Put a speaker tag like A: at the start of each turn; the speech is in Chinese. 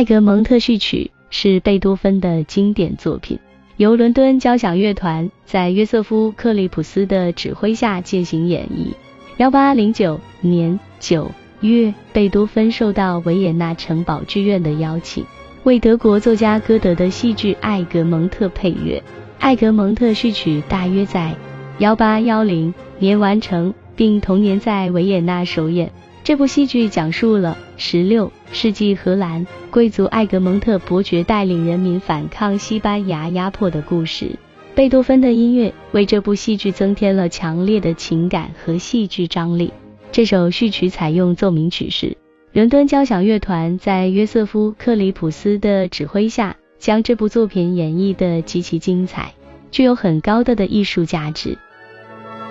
A: 艾格蒙特序曲是贝多芬的经典作品，由伦敦交响乐团在约瑟夫·克利普斯的指挥下进行演绎。1809年9月，贝多芬受到维也纳城堡剧院的邀请，为德国作家歌德的戏剧《艾格蒙特》配乐。艾格蒙特序曲大约在1810年完成，并同年在维也纳首演。这部戏剧讲述了16世纪荷兰贵族艾格蒙特伯爵带领人民反抗西班牙压迫的故事。贝多芬的音乐为这部戏剧增添了强烈的情感和戏剧张力。这首序曲采用奏鸣曲式，伦敦交响乐团在约瑟夫·克里普斯的指挥下，将这部作品演绎得极其精彩，具有很高的艺术价值。